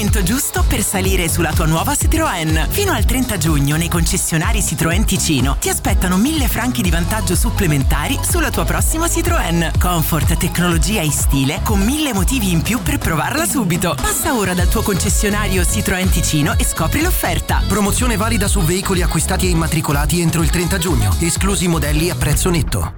momento giusto per salire sulla tua nuova Citroën. Fino al 30 giugno nei concessionari Citroën Ticino ti aspettano 1.000 franchi di vantaggio supplementari sulla tua prossima Citroën. Comfort, tecnologia e stile con 1.000 motivi in più per provarla subito. Passa ora dal tuo concessionario Citroën Ticino e scopri l'offerta. Promozione valida su veicoli acquistati e immatricolati entro il 30 giugno, esclusi modelli a prezzo netto.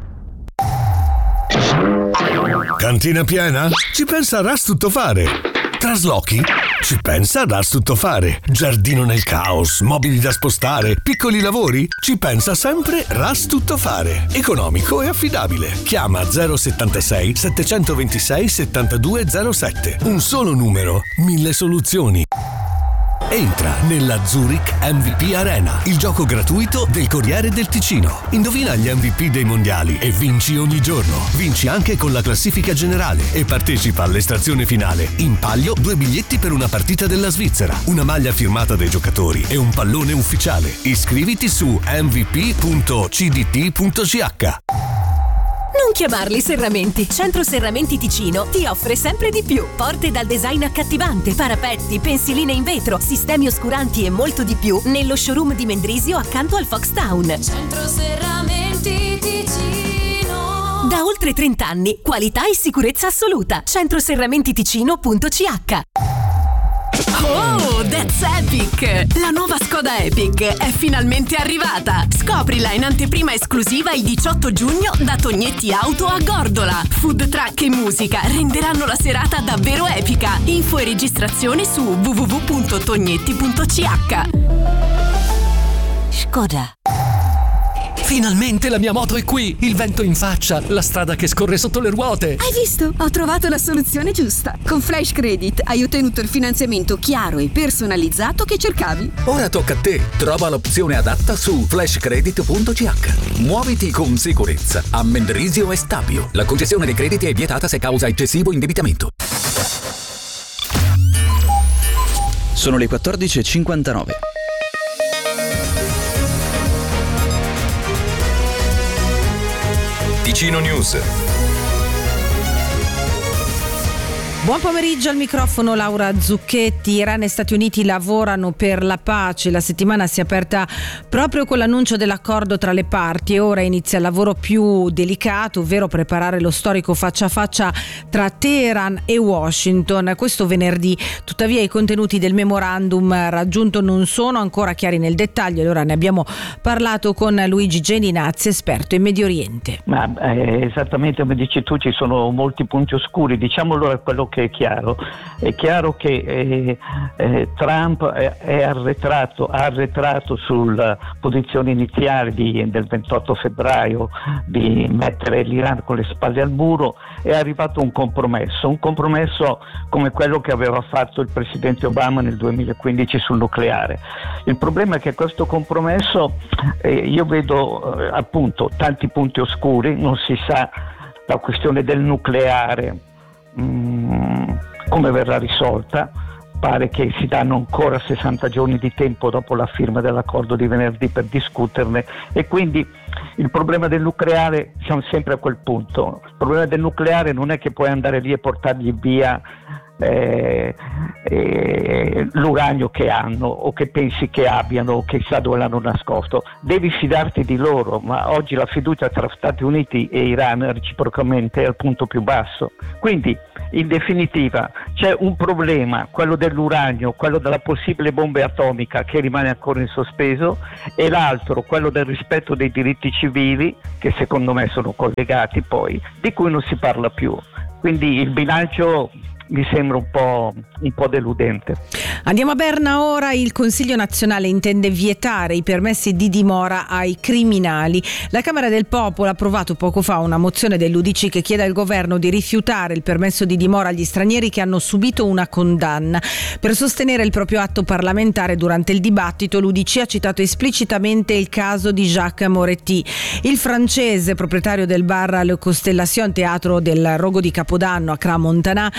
Cantina piena? Ci pensa Rastuttofare. Traslochi? Ci pensa Rastuttofare. Giardino nel caos, mobili da spostare, piccoli lavori? Ci pensa sempre Rastuttofare. Economico e affidabile. Chiama 076 726 7207. Un solo numero, 1000 soluzioni. Entra nella Zurich MVP Arena, il gioco gratuito del Corriere del Ticino. Indovina gli MVP dei mondiali e vinci ogni giorno. Vinci anche con la classifica generale e partecipa all'estrazione finale. In palio 2 biglietti per una partita della Svizzera, una maglia firmata dai giocatori e un pallone ufficiale. Iscriviti su mvp.cdt.ch. Non chiamarli serramenti. Centro Serramenti Ticino ti offre sempre di più. Porte dal design accattivante, parapetti, pensiline in vetro, sistemi oscuranti e molto di più nello showroom di Mendrisio accanto al Fox Town. Centro Serramenti Ticino. Da oltre 30 anni, qualità e sicurezza assoluta. Centroserramentiticino.ch. Oh, that's epic! La nuova Skoda Epic è finalmente arrivata! Scoprila in anteprima esclusiva il 18 giugno da Tognetti Auto a Gordola. Food truck e musica renderanno la serata davvero epica. Info e registrazione su www.tognetti.ch. Skoda. Finalmente la mia moto è qui! Il vento in faccia, la strada che scorre sotto le ruote. Hai visto? Ho trovato la soluzione giusta. Con Flash Credit hai ottenuto il finanziamento chiaro e personalizzato che cercavi. Ora tocca a te. Trova l'opzione adatta su flashcredit.ch. Muoviti con sicurezza a Mendrisio e Stabio. La concessione dei crediti è vietata se causa eccessivo indebitamento. Sono le 14:59. Ticino News. Buon pomeriggio, al microfono Laura Zucchetti. Iran e Stati Uniti lavorano per la pace. La settimana si è aperta proprio con l'annuncio dell'accordo tra le parti e ora inizia il lavoro più delicato, ovvero preparare lo storico faccia a faccia tra Teheran e Washington questo venerdì. Tuttavia i contenuti del memorandum raggiunto non sono ancora chiari nel dettaglio. Allora ne abbiamo parlato con Luigi Geninazzi, esperto in Medio Oriente. Ma esattamente come dici tu, ci sono molti punti oscuri. Diciamo allora quello che è chiaro che Trump ha arretrato sulla posizione iniziale del 28 febbraio di mettere l'Iran con le spalle al muro. È arrivato un compromesso come quello che aveva fatto il presidente Obama nel 2015 sul nucleare. Il problema è che questo compromesso io vedo appunto tanti punti oscuri. Non si sa la questione del nucleare come verrà risolta. Pare che si danno ancora 60 giorni di tempo dopo la firma dell'accordo di venerdì per discuterne, e quindi il problema del nucleare, siamo sempre a quel punto. Il problema del nucleare non è che puoi andare lì e portargli via l'uranio che hanno o che pensi che abbiano o chissà dove l'hanno nascosto. Devi fidarti di loro, ma oggi la fiducia tra Stati Uniti e Iran reciprocamente è al punto più basso. Quindi in definitiva c'è un problema, quello dell'uranio, quello della possibile bomba atomica che rimane ancora in sospeso, e l'altro, quello del rispetto dei diritti civili, che secondo me sono collegati poi, di cui non si parla più. Quindi il bilancio mi sembra un po' deludente. Andiamo a Berna ora. Il Consiglio nazionale intende vietare i permessi di dimora ai criminali. La Camera del Popolo ha approvato poco fa una mozione dell'UDC che chiede al governo di rifiutare il permesso di dimora agli stranieri che hanno subito una condanna. Per sostenere il proprio atto parlamentare, durante il dibattito l'UDC ha citato esplicitamente il caso di Jacques Moretti. Il francese, proprietario del bar Le Constellation, teatro del rogo di Capodanno a Crans-Montana, ha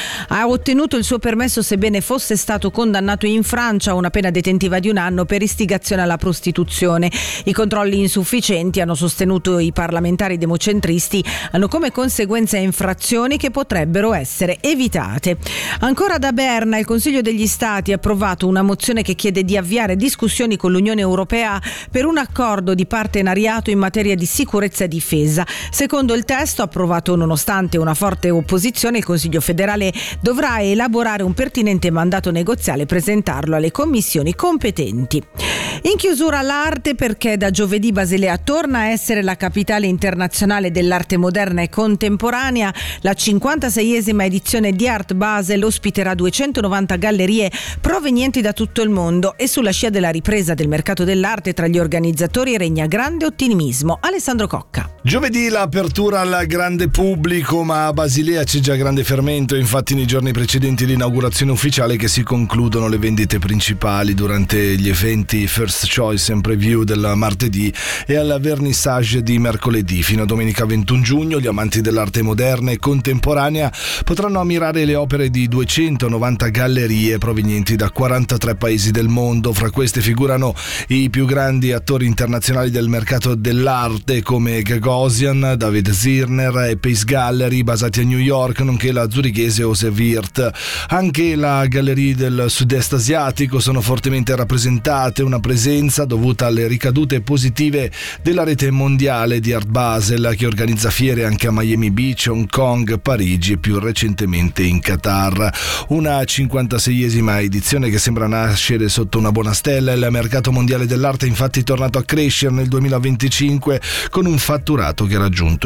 ha ottenuto il suo permesso sebbene fosse stato condannato in Francia a una pena detentiva di 1 anno per istigazione alla prostituzione. I controlli insufficienti, hanno sostenuto i parlamentari democentristi, hanno come conseguenza infrazioni che potrebbero essere evitate. Ancora da Berna, il Consiglio degli Stati ha approvato una mozione che chiede di avviare discussioni con l'Unione Europea per un accordo di partenariato in materia di sicurezza e difesa. Secondo il testo, approvato nonostante una forte opposizione, il Consiglio federale dovrà elaborare un pertinente mandato negoziale e presentarlo alle commissioni competenti. In chiusura l'arte, perché da giovedì Basilea torna a essere la capitale internazionale dell'arte moderna e contemporanea. La 56esima edizione di Art Basel ospiterà 290 gallerie provenienti da tutto il mondo e sulla scia della ripresa del mercato dell'arte tra gli organizzatori regna grande ottimismo. Alessandro Cocca. Giovedì l'apertura al grande pubblico, ma a Basilea c'è già grande fermento. Infatti nei giorni precedenti l'inaugurazione ufficiale che si concludono le vendite principali durante gli eventi First Choice and Preview del martedì e al vernissage di mercoledì. Fino a domenica 21 giugno gli amanti dell'arte moderna e contemporanea potranno ammirare le opere di 290 gallerie provenienti da 43 paesi del mondo. Fra queste figurano i più grandi attori internazionali del mercato dell'arte come Gagosian, David Zirner e Pace Gallery, basati a New York, nonché la zurichese Ose Wirth. Anche le gallerie del sud-est asiatico sono fortemente rappresentate, una presenza dovuta alle ricadute positive della rete mondiale di Art Basel, che organizza fiere anche a Miami Beach, Hong Kong, Parigi e più recentemente in Qatar. Una 56esima edizione che sembra nascere sotto una buona stella. Il mercato mondiale dell'arte è infatti tornato a crescere nel 2025 con un fatturato che ha raggiunto i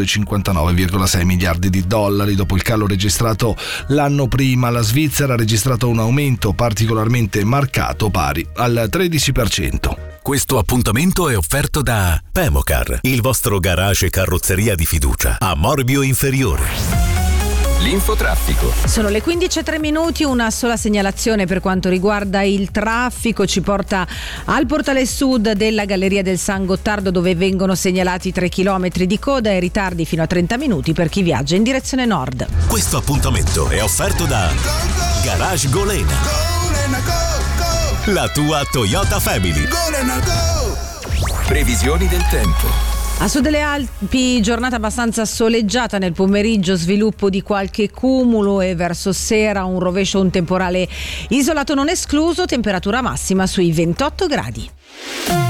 59,6 miliardi di dollari dopo il calo registrato l'anno prima. La Svizzera ha registrato un aumento particolarmente marcato pari al 13%. Questo appuntamento è offerto da Pemocar, il vostro garage carrozzeria di fiducia a Morbio Inferiore. L'infotraffico. Sono le 15:03, una sola segnalazione per quanto riguarda il traffico ci porta al portale sud della Galleria del San Gottardo, dove vengono segnalati 3 chilometri di coda e ritardi fino a 30 minuti per chi viaggia in direzione nord. Questo appuntamento è offerto da Garage Golena, la tua Toyota Family. Previsioni del tempo. A sud delle Alpi giornata abbastanza soleggiata nel pomeriggio, sviluppo di qualche cumulo e verso sera un rovescio, un temporale isolato non escluso, temperatura massima sui 28 gradi.